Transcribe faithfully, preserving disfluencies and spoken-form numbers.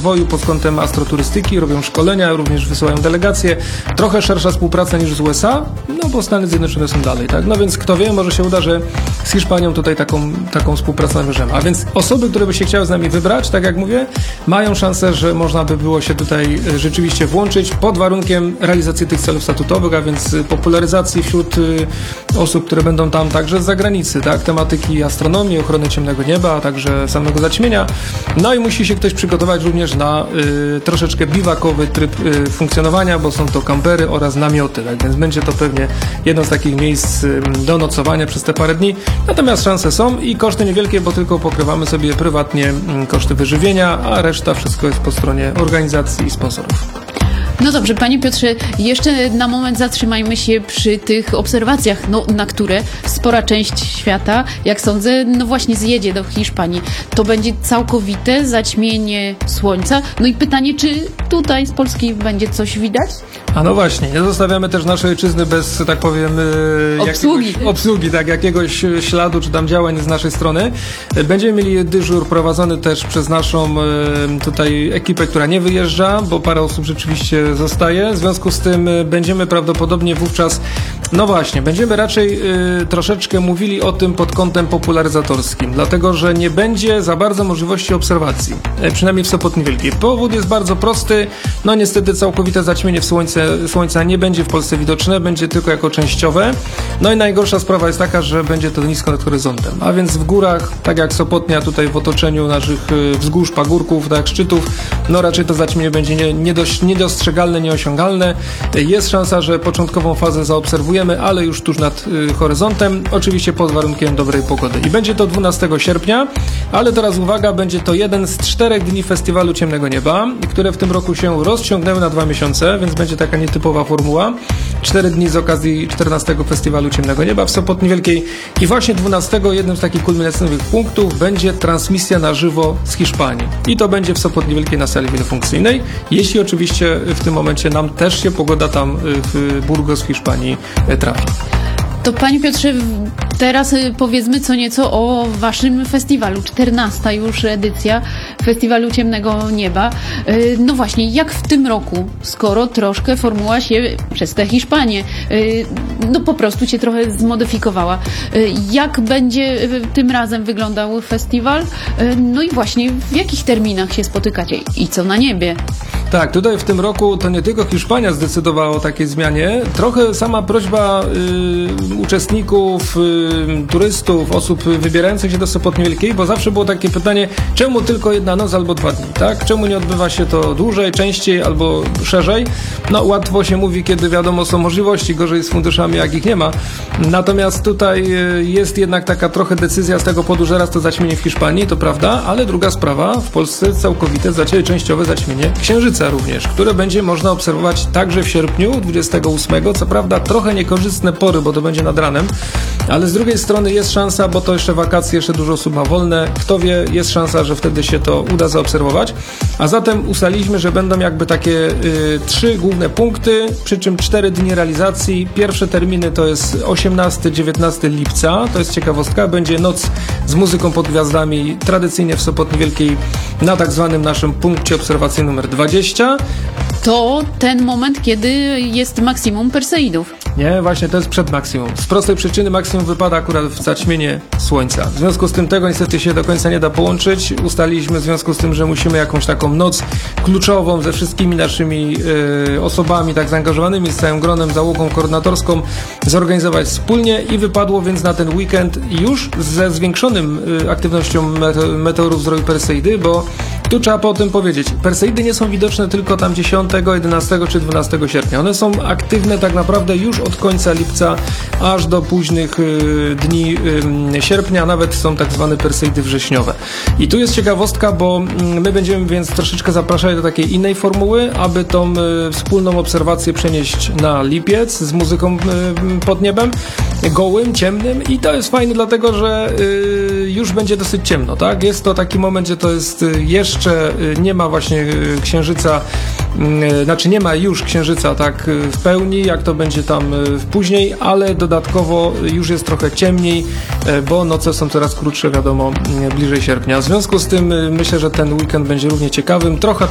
rozwoju pod kątem astroturystyki, robią szkolenia, również wysyłają delegacje. Trochę szersza współpraca niż z U S A, no bo Stany Zjednoczone są dalej, tak? No więc kto wie, może się uda, że z Hiszpanią tutaj taką, taką współpracę nawiążemy. A więc osoby, które by się chciały z nami wybrać, tak jak mówię, mają szansę, że można by było się tutaj rzeczywiście włączyć pod warunkiem realizacji tych celów statutowych, a więc popularyzacji wśród osób, które będą tam także z zagranicy, tak? Tematyki astronomii, ochrony ciemnego nieba, a także samego zaćmienia. No i musi się ktoś przygotować również na y, troszeczkę biwakowy tryb y, funkcjonowania, bo są to kampery oraz namioty, tak? Więc będzie to pewnie jedno z takich miejsc y, do nocowania przez te parę dni. Natomiast szanse są i koszty niewielkie, bo tylko pokrywamy sobie prywatnie y, koszty wyżywienia, a reszta wszystko jest po stronie organizacji i sponsorów. No dobrze, panie Piotrze, jeszcze na moment zatrzymajmy się przy tych obserwacjach, no, na które spora część świata, jak sądzę, no właśnie zjedzie do Hiszpanii. To będzie całkowite zaćmienie słońca. No i pytanie, czy tutaj z Polski będzie coś widać? A no właśnie, nie zostawiamy też naszej ojczyzny bez, tak powiem, obsługi, jakiegoś, obsługi tak, jakiegoś śladu czy tam działań z naszej strony. Będziemy mieli dyżur prowadzony też przez naszą tutaj ekipę, która nie wyjeżdża, bo parę osób rzeczywiście zostaje. W związku z tym będziemy prawdopodobnie wówczas, no właśnie, będziemy raczej y, troszeczkę mówili o tym pod kątem popularyzatorskim, dlatego że nie będzie za bardzo możliwości obserwacji, e, przynajmniej w Sopotnie Wielkiej. Powód jest bardzo prosty, no niestety całkowite zaćmienie w słońce, słońca nie będzie w Polsce widoczne, będzie tylko jako częściowe. No i najgorsza sprawa jest taka, że będzie to nisko nad horyzontem, a więc w górach, tak jak Sopotnia, tutaj w otoczeniu naszych y, wzgórz, pagórków, tak, szczytów, no raczej to zaćmienie będzie nie, nie dość, niedostrzegalne, nieosiągalne. Jest szansa, że początkową fazę zaobserwujemy, ale już tuż nad y, horyzontem, oczywiście pod warunkiem dobrej pogody. I będzie to dwunastego sierpnia, ale teraz uwaga, będzie to jeden z czterech dni Festiwalu Ciemnego Nieba, które w tym roku się rozciągnęły na dwa miesiące, więc będzie taka nietypowa formuła. Cztery dni z okazji czternastego Festiwalu Ciemnego Nieba w Sopotni Wielkiej i właśnie dwunastego jednym z takich kulminacyjnych punktów będzie transmisja na żywo z Hiszpanii. I to będzie w Sopotni Wielkiej na sali wielofunkcyjnej, jeśli oczywiście w tym momencie nam też się pogoda tam w Burgos w Hiszpanii trafi. To panie Piotrze, teraz powiedzmy co nieco o waszym festiwalu. czternasta już edycja Festiwalu Ciemnego Nieba. No właśnie, jak w tym roku, skoro troszkę formuła się przez tę Hiszpanię, no po prostu się trochę zmodyfikowała. Jak będzie tym razem wyglądał festiwal? No i właśnie, w jakich terminach się spotykacie i co na niebie? Tak, tutaj w tym roku to nie tylko Hiszpania zdecydowała o takiej zmianie. Trochę sama prośba y, uczestników, y, turystów, osób wybierających się do Sopotni Wielkiej, bo zawsze było takie pytanie, czemu tylko jedna noc albo dwa dni, tak? Czemu nie odbywa się to dłużej, częściej albo szerzej? No łatwo się mówi, kiedy wiadomo są możliwości, gorzej z funduszami, jak ich nie ma. Natomiast tutaj y, jest jednak taka trochę decyzja z tego powodu, że raz to zaćmienie w Hiszpanii, to prawda, ale druga sprawa, w Polsce całkowite, zacie, częściowe zaćmienie Księżyca również, które będzie można obserwować także w sierpniu dwudziestego ósmego. Co prawda trochę niekorzystne pory, bo to będzie nad ranem, ale z drugiej strony jest szansa, bo to jeszcze wakacje, jeszcze dużo osób ma wolne. Kto wie, jest szansa, że wtedy się to uda zaobserwować. A zatem ustaliliśmy, że będą jakby takie y, trzy główne punkty, przy czym cztery dni realizacji. Pierwsze terminy to jest osiemnastego dziewiętnastego lipca, to jest ciekawostka, będzie noc z muzyką pod gwiazdami, tradycyjnie w Sopotni Wielkiej na tak zwanym naszym punkcie obserwacyjnym numer dwadzieścia. To ten moment, kiedy jest maksimum Perseidów. Nie, właśnie to jest przed maksimum. Z prostej przyczyny maksimum wypada akurat w zaćmienie słońca. W związku z tym tego niestety się do końca nie da połączyć. Ustaliliśmy w związku z tym, że musimy jakąś taką noc kluczową ze wszystkimi naszymi y, osobami tak zaangażowanymi, z całym gronem, załogą koordynatorską zorganizować wspólnie i wypadło więc na ten weekend już ze zwiększonym y, aktywnością mete- meteorów z roju Perseidy, bo tu trzeba po tym powiedzieć. Perseidy nie są widoczne tylko tam dziesiątego, jedenastego czy dwunastego sierpnia. One są aktywne tak naprawdę już od końca lipca aż do późnych y, dni y, sierpnia, nawet są tak zwane Perseidy wrześniowe. I tu jest ciekawostka, bo y, my będziemy więc troszeczkę zapraszali do takiej innej formuły, aby tą y, wspólną obserwację przenieść na lipiec z muzyką y, pod niebem, gołym, ciemnym i to jest fajne dlatego, że y, już będzie dosyć ciemno, tak? Jest to taki moment, gdzie to jest y, jeszcze y, nie ma właśnie y, księżyca, y, znaczy nie ma już księżyca tak y, w pełni, jak to będzie tam y, później, ale dodatkowo już jest trochę ciemniej, y, bo noce są coraz krótsze, wiadomo, y, bliżej sierpnia. W związku z tym y, myślę, że ten weekend będzie równie ciekawym, trochę